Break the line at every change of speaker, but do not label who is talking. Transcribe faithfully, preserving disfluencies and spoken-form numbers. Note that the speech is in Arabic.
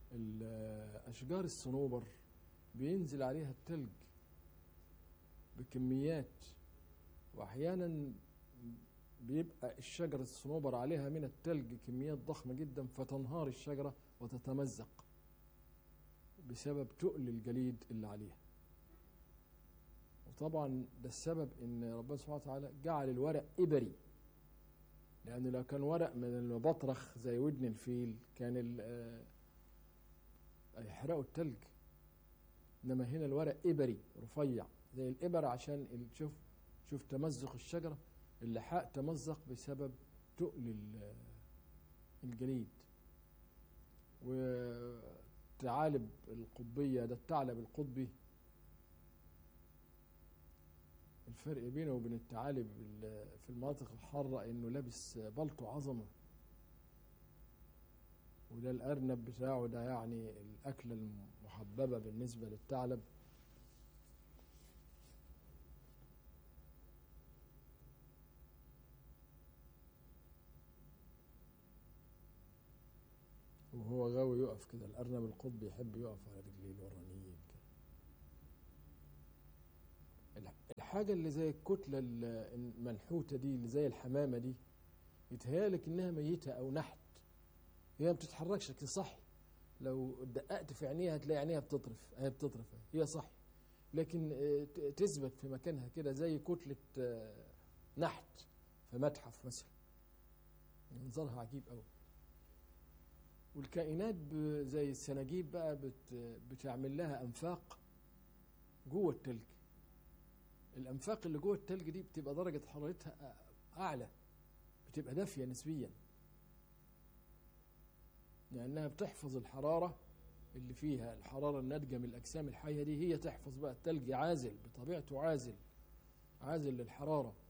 أشجار الصنوبر بينزل عليها التلج بكميات، وأحيانا بيبقى الشجرة الصنوبر عليها من التلج كميات ضخمة جدا، فتنهار الشجرة وتتمزق بسبب تقل الجليد اللي عليها. وطبعا ده السبب ان ربنا سبحانه وتعالى جعل الورق إبري، لأن لو كان ورق من المبطرخ زي ودن الفيل كان يحرقوا التلج، إنما هنا الورق إبري رفيع زي الإبر، عشان شوف شوف تمزق الشجرة، اللحاء تمزق بسبب تقل الجليد. وثعالب القطبية، ده الثعلب القطبي، الفرق بينه وبين الثعالب في المناطق الحارة انه لابس بلطو عظمة، وده الأرنب بتاعه، ده يعني الأكلة المحببة بالنسبة للثعلب. وهو غاوي يقف كده، الأرنب القطبي يحب يقف على رجليه الورانيين كده. الحاجة اللي زي الكتلة المنحوتة دي، اللي زي الحمامة دي، يتهيألك إنها ميتة أو نحت، هي ما بتتحركش لكن صحي. لو دققت في عينيها هتلاقي عينيها بتطرف، هي بتطرف هي صحي، لكن تثبت في مكانها كده زي كتلة نحت في متحف مثلا، منظرها عجيب قوي. والكائنات زي السناجيب بقى بتعمل لها أنفاق جوه التلج. الأنفاق اللي جوه التلج دي بتبقى درجة حرارتها أعلى، بتبقى دافية نسبيا، لأنها بتحفظ الحرارة اللي فيها، الحرارة الناتجة من الأجسام الحية دي هي تحفظ بقى التلج. عازل بطبيعته، عازل عازل للحرارة.